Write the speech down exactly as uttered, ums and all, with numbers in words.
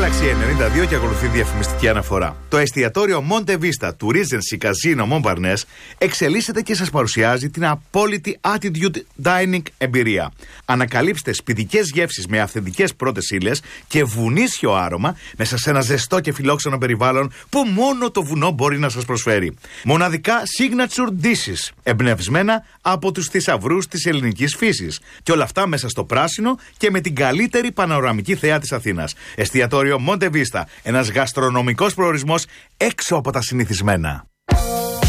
Galaxy ενενήντα δύο και ακολουθεί διαφημιστική αναφορά. Το εστιατόριο Monte Vista του Regency Casino Montparnasse εξελίσσεται και σας παρουσιάζει την απόλυτη Attitude Dining εμπειρία. Ανακαλύψτε σπιτικές γεύσεις με αυθεντικές πρώτες ύλες και βουνίσιο άρωμα μέσα σε ένα ζεστό και φιλόξενο περιβάλλον που μόνο το βουνό μπορεί να σας προσφέρει. Μοναδικά signature dishes, εμπνευσμένα από τους θησαυρούς της ελληνικής φύσης. Και όλα αυτά μέσα στο πράσινο και με την καλύτερη πανοραμική θέα της Αθήνας. Εστιατόριο Monte Vista, ένας γαστρονομικός προορισμός έξω από τα συνηθισμένα.